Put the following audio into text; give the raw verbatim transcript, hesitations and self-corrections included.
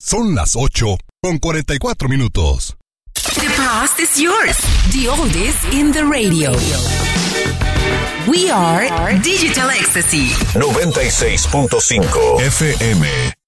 Son las ocho con cuarenta y cuatro minutos. The past is yours. The oldies in the radio. We are Digital Ecstasy. noventa y seis punto cinco F M.